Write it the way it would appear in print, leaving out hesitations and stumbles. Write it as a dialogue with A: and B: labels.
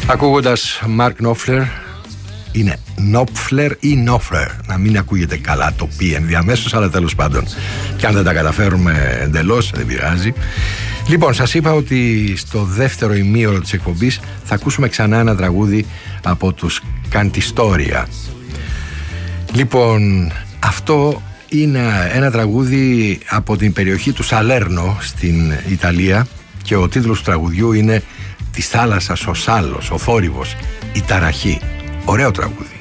A: Ακούγοντας Μαρκ Νόφλερ, είναι Νόπφλερ ή Νόφλερ, να μην ακούγεται καλά το πι ενδιαμέσως, αλλά τέλος πάντων, και αν δεν τα καταφέρουμε εντελώς δεν πειράζει. Λοιπόν, σας είπα ότι στο δεύτερο ημίωρο της εκπομπής θα ακούσουμε ξανά ένα τραγούδι από τους Καντιστόρια. Λοιπόν, αυτό είναι ένα τραγούδι από την περιοχή του Σαλέρνο στην Ιταλία και ο τίτλος του τραγουδιού είναι «Της θάλασσας ο σάλος, ο θόρυβος, η ταραχή». Ωραίο τραγούδι.